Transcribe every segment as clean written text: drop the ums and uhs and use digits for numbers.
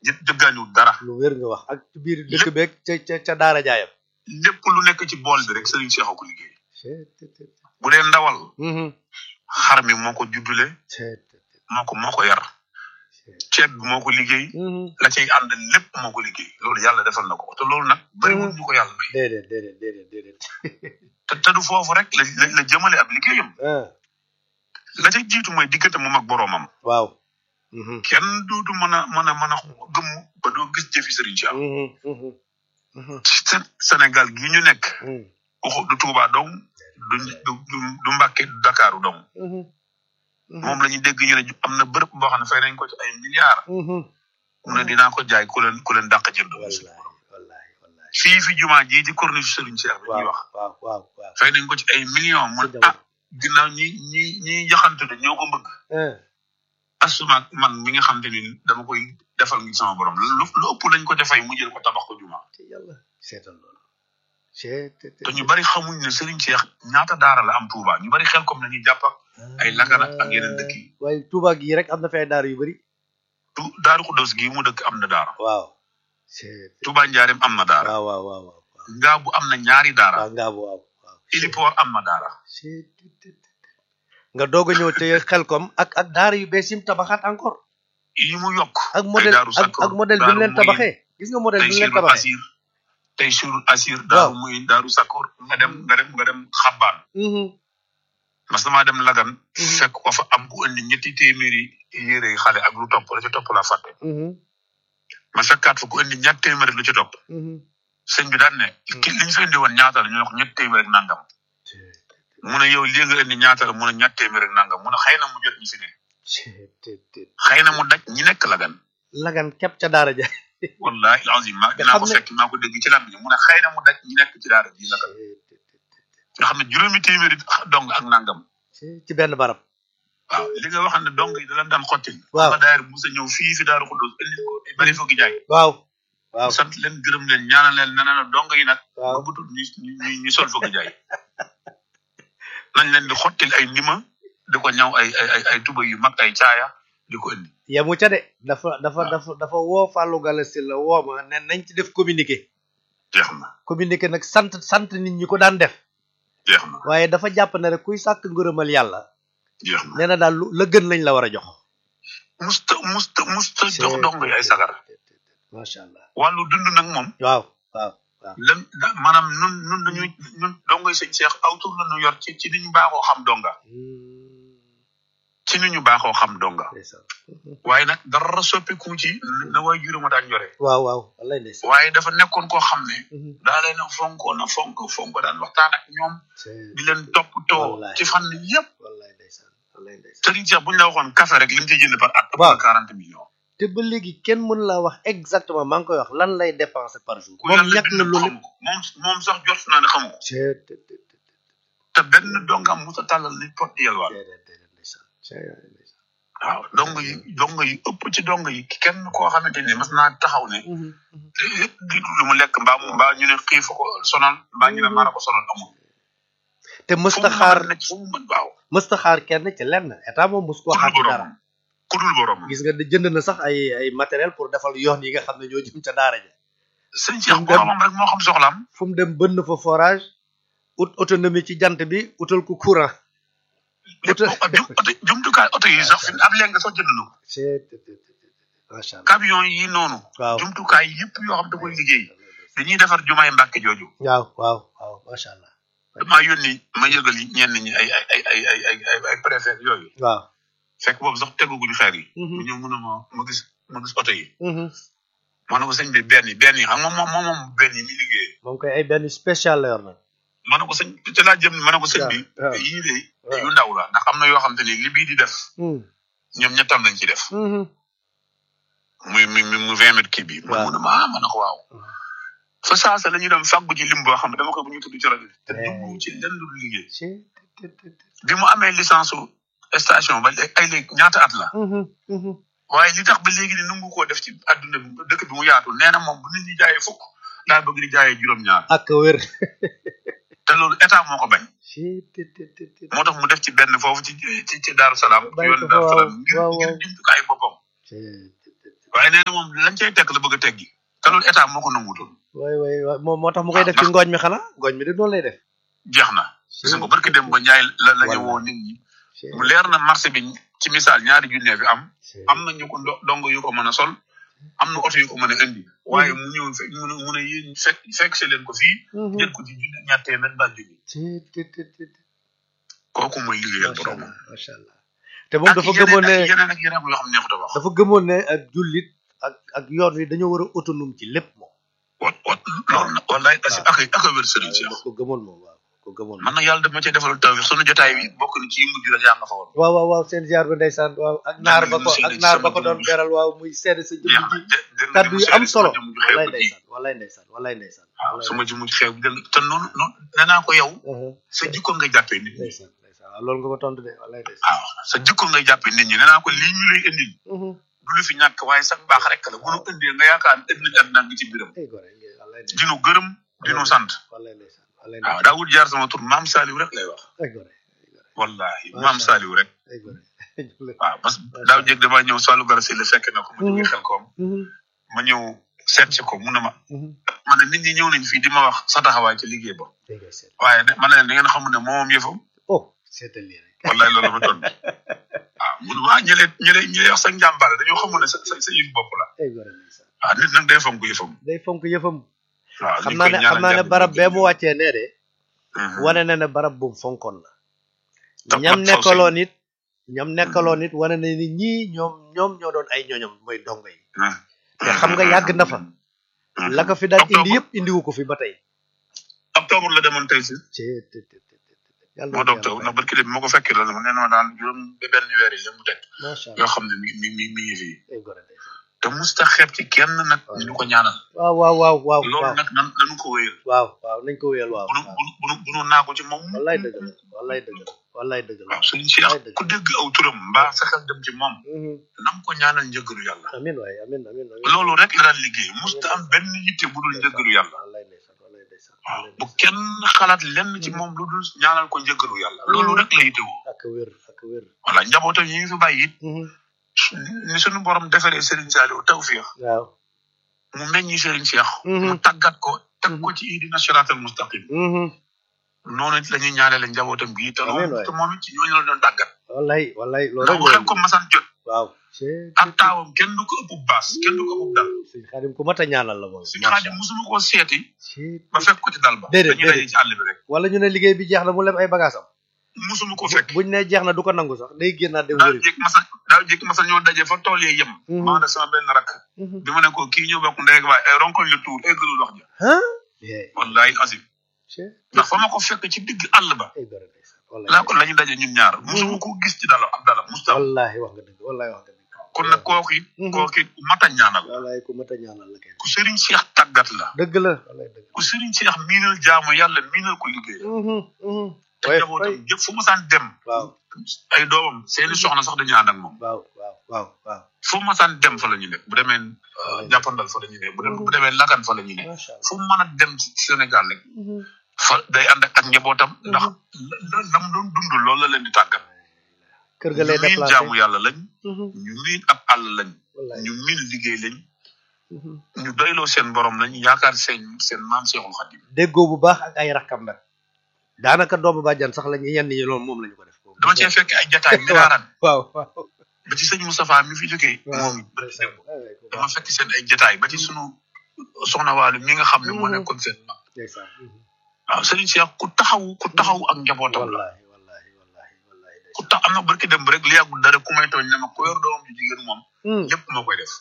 jëggaaniwul dara. lu wér nga wax ak ci biir dëkk beeg ca daara jaayam. lépp lu nekk ci bool bi rek Serigne Cheikh a ko liggéey. bu dee ndawal. xar mi moo ko juddule. moo ko yar. ceeb bi moo ko liggéey. la cay ànd lépp moo ko liggéey. loolu yàlla defal na ko te loolu nag bariwul ñu ko yàlla may. déedéet. te du foofu rek la jëmale ab liggéeyam. la ca jiitu mooy diggante moom ak boroomam. waaw. kenn dootu mën a gëm ba doo gis jëfi Serigne Cheikh. Sénégal gi ñu nekk. du Touba dong du Mbàkke du Dakaaru dong. moom la ñu dégg ñu ne am na bërëb boo xam ne fay nañ ko ci ay milliards. mu ne dinaa ko jaay ku leen dàq jënd. wallahi fi jumaa ji di corniche Serigne Cheikh bi ñuy wax. waaw fay nañ ko ci ay millions. mu ginnaaw ñi jaxante ne ñoo ko bëgg. asuma man mi nga xam te ni dama koy defal ngi sama borom lu ëpp lañ ko defay mu jël ko tabax ko jumaa. yàlla seetal loolu. te ñu bari xamuñ ne Serigne Cheikh ñaata daara la am Touba ñu bari xel comme nañuy jàpp ay Lagana ak yeneen dëkk yi. waaye Touba gii rek am na fay daara yu bari. Daaru Xuddoos gii mu dëkk am na daara. waaw. Touba Njaareem am na daara. waaw. Ngaabu am na ñaari daara. waaw Ngaabu waaw. Ilipoor am na daara. nga doog a ñëw te Xelkom ak daara yu bees yim tabaxaat encore. yi mu yokk. ak modèle ak modèle bi mu leen tabaxee. gis nga modèle bi mu leen tabaxee. tey sur assir daaru muy daaru Sakkoor nga dem Xabbaan. mas damaa dem Lagan. fekk ko fa am ku indi 3 téeméeri yére yi xale ak lu topp la ci topp la fàtte. ma fekkaat fa ku indi 2 téeméer lu ci topp. sëñ bi daan ne. liñ fa indi woon ñaata la ñu ne ko 2 téeméer ak nangam. mu ne yow lii nga indi ñaata la mu ne 2 téeméer ak nangam mu ne xëy na mu jot ñi fi ne. xëy na mu daj ñi nekk Lagan. Lagan képp ca daara ja. wallahi azim dinaa ko fekk maa ko dégg ci lam bi mu ne xëy na mu daj ñi nekk ci daara ji Lagan. nga xam ne 7 téeméeri dong ak nangam. ci benn barab. waaw li nga wax ne dong yi da leen daan xottil. waaw ma daayir Musa ñëw fii fi Daaru Xuddoos indi ko bari foog jaay. waaw. sant leen gërëm leen ñaanal leen nee na dong yi nag. waaw ba butul ñu sol foog jaay. nañ leen di xottil ay ndima di ko ñaw ay tuba yu mag ay caaya di ko indi. yemu ca de dafa woo Fallou Galass la woo ma ne nañ ci def communiqué. jeex na communiqué nag sant nit ñi ko daan def. jeex na waaye dafa jàpp ne rek kuy sàkk ngërëmal yàlla. jeex na nee na daal la gën lañ la war a jox. musta jox dong yi ay sagar. macha allah wàllu dund nag moom. waaw. lan maanaam nun dañuy ñun dongoy sëñ Cheikh aw tur la ñu yor ci ni ñu baaxoo xam donga. ci ni ñu baaxoo xam donga. waaye nag dara soppiku ci na waay juróoma daan yore. waaw wallaay ndeysaan. waaye dafa nekkoon koo xam ne. daa leen a fonk daan waxtaan ak ñoom. di leen toppatoo ci fànn yëpp. wallaay ndeysaan. Serigne Cheikh bu ñu la waxoon café rek li mu ci jënd par at. waaw 40 millions. te ba léegi kenn mën laa wax exactement maa ngi koy wax lan lay dépenser par jour. moom ñàkk na loolu moom sax jot naa ne xamu ko. te benn dongam mu sa tàllal ni pot di yalwaan. waaw dong yi ëpp ci dong yi kenn koo xamante ni mas naa taxaw ne. di lu mu lekk mbaa ñu ne xiif ko sonal mbaa ñu ne mara ko sonal amul. te mësta xaar kenn ci lenn état moom mës koo xaar ci dara. kudul borom gis nga jënd na sax ay matériel pour defal yoon yi nga xam ne ñoo jëm ca daara ja. sëñ Cheikh boromam rek moo xam soxlaam. fu mu dem bënn fa forage ut autonomie ci jant bi utal ko courant. jumtukaay oto yi sax fi ab léegi nga sax jënd na ko. macha allah camion yi noonu. waaw jumtukaay yëpp yoo xam da koy liggéey. dañuy defar jumaay Mbàkke jooju. waaw macha allah. damaa yónni ma yëgal ñenn ñi ay préfet yooyu. waaw. fekk boobu sax teguguñu xeer yi. mu ñëw mun a ma gis oto yi. ma ne ko sëñ bi benn yi xam nga moom benn yi mi liggéey. moom koy ay benn spécial la yor nag. ma ne ko sëñ te laa jëm ma ne ko sëñ bi. yii de yu ndaw la ndax am na yoo xam te ni li bii di def. ñoom ñettam lañ ci def. muy 20 mètres kii bi. waaw ma ne ko waaw. fa saasa la ñuy dem fàggu ci lim boo xam ne dama ko bu ñu tudd ci rajo bi. te dugg ci lenn lu liggéey. bi mu amee licence su station ba ay léegi ñaata at la. waaye li tax ba léegi ni nangu koo def ci adduna bi dëkk bi mu yaatu nee na moom bu nit ñi jaayee fukk daal bëgg di jaayee juróom-ñaar. ak wér. te loolu état moo ko bañ. moo tax mu def ci benn foofu ci Daaru Salaam. yoon Daaru Salaam ngir jumtukaay boppam. waaye nee na moom lañ cay tekk la bëgg a teggi te loolu état moo ko nanguutoon. waay moom moo tax mu koy def ci ngooñ mi xanaa ngooñ mi de noonu lay def. jeex na gis nga barki dem ba Njaay la ñu woo nit ñi mu leer na marché bi ci misaal ñaari junne fi am na ñu ko dongo yu ko mën a sol am na oto yu ko mën a indi waaye mu ñëw fekk mu ne yéen fekk si leen ko fii jël ko ci junne ñaar téeméer mbaa junne kooku mooy liggéeyal boromam macha allah te moom dafa gëmoon ne yeneen ak yeneen yoo xam neexut a wax dafa gëmoon ne ak jullit ak yoon wi dañoo war a autonome ci lépp moom loolu nag wallaay ak a wér sëriñ Cheikh ko gëmoon moom waaw ko gëmoon man nag yàlla daf ma cee defal taw sunu jotaay bi bokk na ci mujj la yaa nga fa woon waaw seen ziar ba ndeysaan waaw ak naar ba ko doon beral waaw muy seede sa jëmm ji kaddu yu am solo wallaay ndeysaan waaw sama ji mujj xew te noonu nee naa ko yow sa jikko ngay jàppee nit ñi waaw loolu nga ma tontu de wallaay ndeysaan waaw sa jikko ngay jàppee nit ñi nee naa ko lii ñu lay indil du lu fi ñàkk waaye sax baax rek la bu nu indee nga yaakaar indi àddina ngi ci biram dinu gërëm dinu sant waaw daa wut jaar sama tur maam Saliou rek lay wax wallahi maam Saliou rek waaw parce que daaw jég damaa ñëw Saliou Gara Sylla fekk na ko ma jógee xel koom ma ñëw seet si ko mu ne ma ne nit ñi ñëw nañ fii di ma wax sa taxawaay ci liggéey ba waaye ma ne leen da ngeen xamul ne moom yëfam wallahi loolu ma toon waaw mun waa ñële wax sa njàmbaare dañoo xamul ne sa yëf bopp la waaw nit nag day fonk yëfam waaw xam naa ne barab bee mu wàccee nee de wane na ne barab bu mu fonkoon la ñam nekkaloon it wane na ni ñii ñoom ñoo doon ay ñoñom mooy dongo yi te xam nga yàgg na fa la ko fi daan indi yëpp indiwu ko fi ba tey octobre la demoon tey si moo docteur ndax barki dem moo ko fekkee la nee na ma daal juróom benn weer yi mu teg yoo xam ne mi ngi fii te musta xeeb ci kenn nag ñu ko ñaanal waaw loolu nag nañu ko wéyal waaw nañ ko wéyal waaw bunu naago ci moom wallaay dëgg la waaw suñu Cheikh ku dégg aw turam mbaa sa xel dem ci moom nam ko ñaanal njëggalu yàlla amiin loolu rek la daan liggéey musta am benn yitte bu dul njëggalu yàlla waaw bu kenn xalaat lenn ci moom lu dul ñaanal ko njëggalu yàlla loolu rek la yittewoo ak wér voilà njabootam yi fi bàyyi it ni suñu borom defaree Serigne Saliou tawfiix waaw mu meññi Serigne Cheikh mu tàggat ko teg ko ci ihdina siraatal mustaqim noonu it la ñuy ñaanale njabootam gi te moom it ci ñooñu la doon tàggat wallaay loolu ndax bu xel ko masan jot waaw ak taawam kenn du ko ëpp baas kenn du ko ëpp dal Sëñ Xaadim ku mat a ñaanal la moom Sëñ Xaadim musuma koo seeti ba fekk ko ci dal ba dañuy daje ci àll bi rek wala ñu ne liggéey bi jeex na mu lem ay bagaasam musuma ko fekk buñ ne jeex na du ko nangu sax day génnaat dem wëri daaw jékk masa ñoo daje fa tool yee yem maa da sama benn rakk bi ma ne ko kii ñëw bokk ndey ak baay ay ronkoñ la tuur eggalul wax ja wallahi asim ndax fa ma ko fekk ci digg àll ba laa ko la ñu daje ñun ñaar musuma ko gis ci dala ab dala musta wallahi wax nga dëgg kon nag kooku it ku mat a ñaanal wallahi ku mat a ñaanal la ku Serigne Cheikh tàggat la dëgg la wallahi dëgg ku Serigne Cheikh miinal jaamu yàlla miinal ko liggéey te njabootam yëpp fu mu saan dem waaw ay doomam seeni soxna sax dañu ànd ak moom waaw fu mu saan dem fa la ñu nekk bu demee jàppandal fa la ñu nekk bu demee lakan fa la ñu nekk fu mu mën a dem ci Sénégal rek fa day ànd ak njabootam ndax lam doon dund loolu la leen di tàggat kër ga lay déplacé ñu miin jaamu yàlla lañ ñu miin ab àll lañ ñu miin liggéey lañ ñu doyloo seen borom lañ yaakaar seen maam Seexul Xadim déggoo bu baax ak ay rakkam nag daanaka doomu bàjjan sax lañu yenn yi loolu moom lañu ko def dama cee fekk ay jataay miraaran waaw ba ci sëñ Moustapha mi fi jógee moom dama fekk seen ay jataay ba ci sunu soxna Waalu mi nga xam ne moo nekkoon seen mag waaw Serigne Cheikh ku taxaw ak njabootam la ku tax am na barki dem rek li yàggul dara ku may tooñ ne ma ko yor doomam ju jigéen moom lépp moo koy def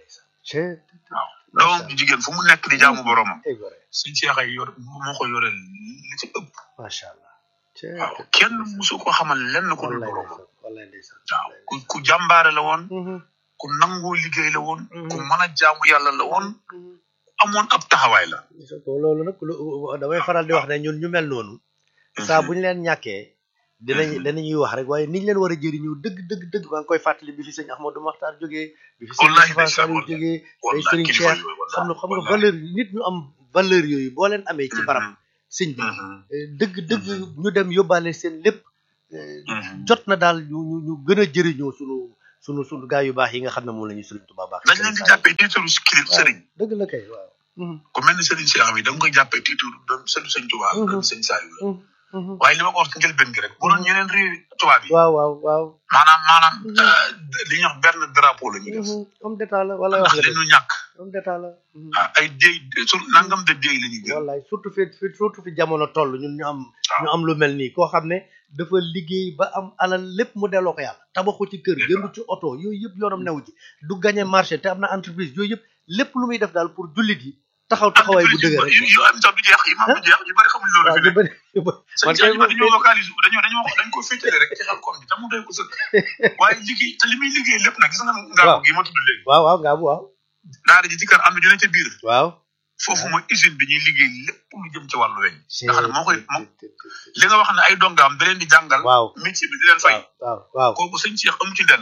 waaw doomam ju jigéen fu mu nekk di jaamu boromam Serigne Cheikh ay yor moo ko yoreel li ci ëpp macha allah waaw kenn musu ko xamal lenn ko dul boromam waaw ku jàmbaare la woon ku nangoo liggéey la woon ku mën a jaamu yàlla la woon amoon ab taxawaay la loolu nag damay faral di wax ne ñun ñu mel noonu saa buñu leen ñàkkee dinañuy wax rek waaye niñ leen war a jëriñu dëgg maa ngi koy fàttali bi fi sëñ Ahmadou Makhtar jógee bi fi sëñ Moustapha Saliou jógee ay Serigne Cheikh xam nga valeur nit ñu am valeur yooyu boo leen amee ci barab sëñ bi dëgg ñu dem yóbbaale seen lépp jot na daal ñu gën a jëriñoo sunu gaa yu baax yi nga xam ne moom la ñu Sëriñ Tuubaa baax dañ leen di jàppee tiitaru kilif sëriñ dëgg la kay waaw ku mel ni Sëriñ Cheikh bi da nga koy jàppee tiitaru doon sëtu Sëñ Tuubaa doon Sëñ Saliou la waaye li ma ko wax ci njëlbeen gi rek bu doon ñeneen réew tubaab yi waaw maanaam li ñuy wax benn drapeau la ñuy def homme d'état la wala ndax li ñu ñàkk homme d'état la ay déy sur nangam de déy la ñuy jël wallaay surtout fi jamono toll ñun ñu am lu mel nii koo xam ne dafa liggéey ba am alal lépp mu delloo ko yàlla tabaxu ci kër jëndu ci oto yooyu yëpp yoonam new ci du gagné marché te am na entreprise yooyu yëpp lépp lu muy def daal pour jullit yi taxawaay bu dëgër rek yu am sax du jeex yi maam du jeex yu bëri xamuñ loolu fi ne dañoo localisé dañ ko féetale rek ci xel koom bi te mu doy ko sëkk waaye liggéey te li muy liggéey lépp nag gis nga ngaabu gi ma tudd léegi waaw ngaabu waaw daara ji ci kër am na ju ne ca biir waaw foofu mooy usine bi ñuy liggéey lépp lu jëm ci wàllu weñ nga xam ne moo li nga wax ne ay dongaam da leen di jàngal métier bi di leen fay waaw kooku sëñ Cheikh amu ci dend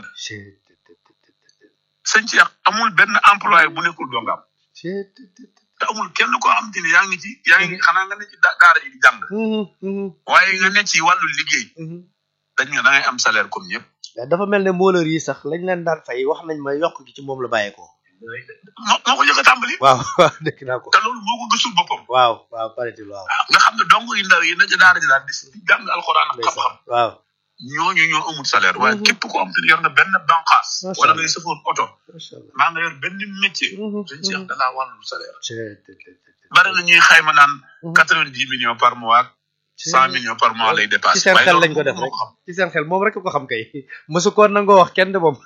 sëñ Cheikh amul benn employé bu nekkul dongaam te amul kenn koo xam te ne yaa ngi xanaa nga ne ci daara ji di jàng waaye nga ne ci wàllu liggéey dañ nga da ngay am salaire comme ñëpp dafa mel ne mooleur yi sax lañ leen daan fay wax nañ ma yokk gi ci moom la bàyyeekoo moo ko njëkk a tàmbali waaw dëkk naa ko te loolu moo ko gësul boppam waaw paraît-il waaw nga xam ne dong yu ndaw yi na ca daara ji daal di jàng alxuraan ak xam-xam waaw ñooñu ñoo amul salaire waaye képp ko am te yor na benn banqaas wala ngay sëfoon oto maa nga yor benn métier suñ Cheikh da laa wàllu salaire bari na ñuy xayma naan 90 millions par mois ak 100 millions par mois lay dépassé ci seen xel lañ ko def rek ci seen xel moom rek ko xam kay mosu ko nangoo wax kenn de moom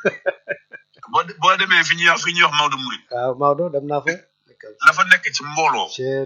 boo demee fi ñuy wax Maodo Mouride waaw Maodo dem naa fa la fa nekk ci mbooloo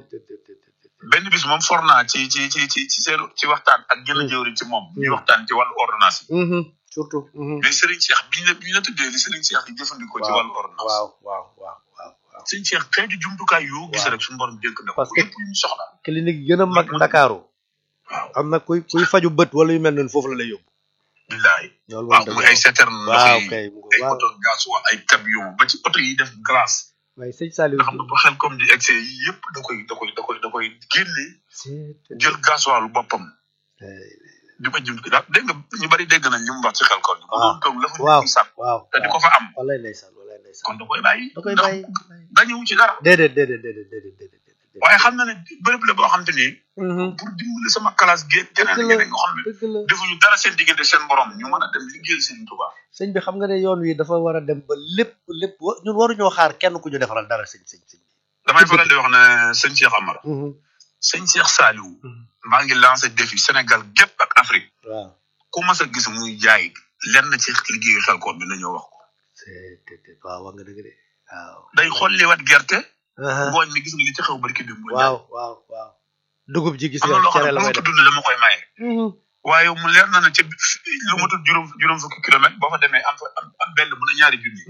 benn bis moom for naa ci seen ci waxtaan ak gën a jëwriñ ci moom ñuy waxtaan ci wàllu ordonnance yi surtout mais Serigne Cheikh biñu la tuddee li Serigne Cheikh di jëfandikoo ci wàllu ordonnance waaw Serigne Cheikh xeetu jumtukaay yoo gis rek suñu borom dénk na ko lépp ñu soxla clinique yi gën a mag Ndakaaru waaw am na kuy faju bët wala yu mel noonu foofu la lay yóbbu billaay waaw muy ay citerne ndox yi ay oto gaz wa ay camion ba ci oto yi def glace waaye sëñ Saliou nga xam ne ba xel comme di excès yi yëpp da koy génne jël gasoil boppam di ko jëm daal dégg nga ñu bari dégg nañ ñu mu wax ci xel kon bu doon toog la fa sàpp te di ko fa am wallaay ndeysaan kon da koy bàyyi dañu ci dara déedéet waaye xam na ne bërëb la boo xam te ni pour dimbali sama classe gi geneen ñoo xam ne defuñu dara seen diggante seen borom ñu mën a dem liggéeyal Sëriñ Tuubaa sëñ bi xam nga ne yoon wi dafa war a dem ba lépp ñun waruñoo xaar kenn ku ñu defaral dara sëñ bi damay faral di wax ne sëñ Cheikh Amar sëñ Cheikh Saliou maa ngi lancé défi Sénégal gépp ak Afrique waaw ku mas a gis muy jaay lenn ci liggéeyu Xelcom bi nañoo wax ko waaw wax nga dëgg de waaw day xolliwaat gerte ngooñ mi gis nga li ci xew barki bi waaw dugub ji gis nga cere la may dund dama koy maye waaye mu leer na ci lu matul juróom fukki kilomètre boo fa demee am benn bu na ñaari junni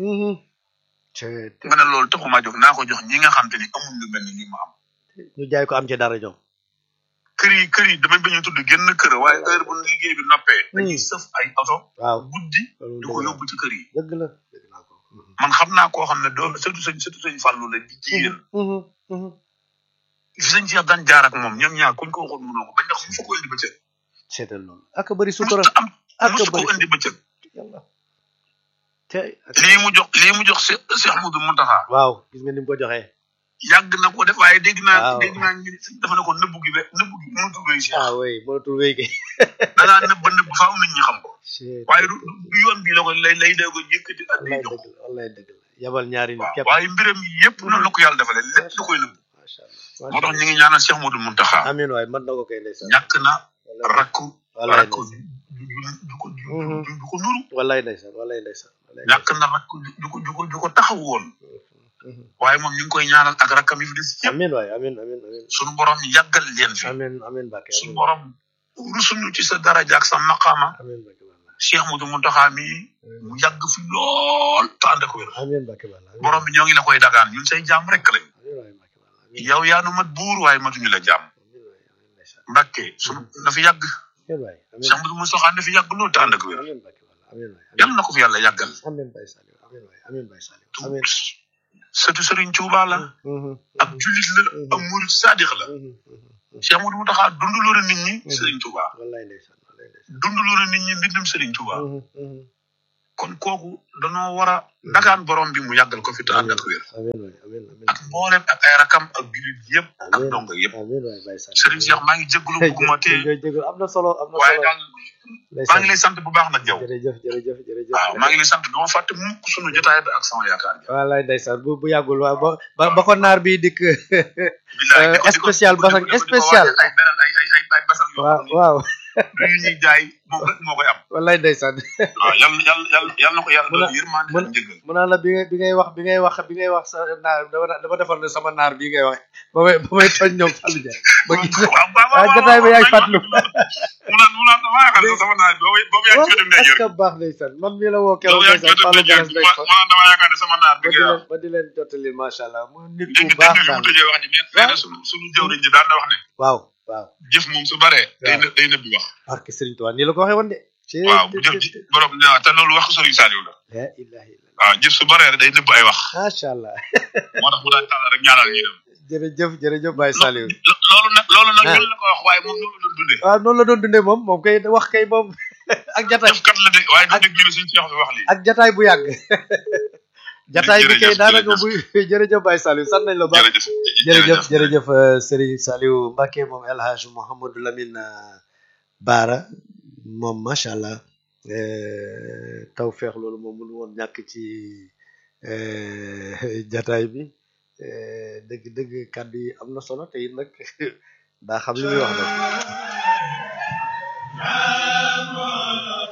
nga ne loolu taxuma jóg naa ko jox ñi nga xam te ni amul lu mel ni li ma am ñu jaay ko am ci dara ñoom kër yi damay bañ a tudd génn kër waaye heure bu liggéey bi noppee dañuy sëf ay oto guddi di ko yóbbu ci kër yi dëgg la man xam naa koo xam ne doon surtout sëñ Fallou la di jigéen fi sëñ Cheikh daan jaar ak moom ñoom ñaar kuñ ko waxoon mënoo ko bañ ndax mu fa ko indi bëccëg seetal loolu ak bëri sutura musu ko indi bëccëg lii mu jox Cheikh Moudou Mountakha waaw gis nga ni mu ko joxee yàgg na ko def waaye dégg naa dafa ne ko nëbbu gi mënatul wéy Cheikh oui mënatul wéy kay danaa nëbb faaw nit ñi xam ko waaye du yoon bi la ko lay dee ko yëkkati ak lay jox wallaay dëgg la yabal ñaari nit képp waaye mbiram yëpp noonu la ko yàlla defalee lépp da koy nëbb moo tax ñu ngi ñaanal Cheikh Moudou Mountakha amiin waay mën na ko kay ndeysaan ñàkk na rakku du ko nuru wallaay ndeysaan ñàkk na rakku du ko taxaw woon waaye moom ñu ngi koy ñaanal ak rakkam yi fi des yëpp amiin waay amiin suñu borom yàggal leen fi amiin Mbacke suñu borom rusuñu ci sa daraja ak sa maqaama Cheikh Moudou Mountakha mi mu yàgg fi lool te ànd ak wér borom bi ñoo ngi la koy dagaan ñun say jaam rek lañ yow yaa nu mat buur waaye matuñu la jaam Mbacke suñu na fi yàgg Cheikh Moudou Mountakha na fi yàgg lool te ànd ak wér yal na ko fi yàlla yàggal surtout Serigne Touba la ab jullit la ab murid sadiq la Cheikh Moudou Mountakha dundaloo na nit ñi Serigne Touba dundaloo na nit ñi mbindum Serigne Touba kon kooku danoo war a dagaan borom bi mu yàggal ko fi te àggal ko wér ak mboolem ak ay rakam ak julit yëpp ak ndongo yëpp Serigne Cheikh maa ngi jégalu bëgguma te am na solo waaye daal maa ngi lay sant bu baax nag yow jërëjëf waaw maa ngi lay sant duma fàtte mukk sunu jotaay bi ak sama yaakaar bi wallaay ndeysaan bu yàggul waaw ba ko naar bi dikk spécial basang spécial ay beneen ay basang waaw du yu ñuy jaay moom rek moo koy am wallaay ndeysaan waaw yàlla na ko yàlla doon yërmande ak njëgal mu naan la bi ngay wax sa naar dama defal ne sama naar bi ngay wax ba may tooñ ñoom Fallou Dia ba gis jotaay bi yaay fàttali mu naan dama yaakaar ne sama naar boobu yaa ngi dem est-ce que baax ndeysaan man mii la woo keroog ndeysaan Fallou Dia dama yaakaar ne sama naar bi ba di leen jottali macha allah mu nit ku baax daal tëjee wax ji nee na sunu jëwriñ ji daan na wax ne waaw jëf moom su baree day nëbbi wax barke Serigne Touba nii la ko waxee woon de waaw bu jëf borom te loolu wax Serigne Saliou la la ilaha illallah waaw jëf su baree day nëbb ay wax macha allah moo tax mu daan tàll rek ñaanal ñu dem jërëjëf Baye Saliou loolu nag ñun la ko wax waaye moom noonu la doon dundee waaw noonu la doon dundee moom kay wax kay moom ak jataay def kat la de waaye du dégg ñu ne suñu Cheikh bi wax lii ak jataay bu yàgg jataay bi kay daanaka bu jërëjëf Baye Saliou sant nañ la baax jërëjëf Serigne Saliou Mbacké moom El Hadj Mouhamadou Lamine Bara moom macha allah taw feex loolu moom mënu woon ñàkk ci jataay bi dëgg kàddu yi am na solo te it nag daa xam li muy wax nag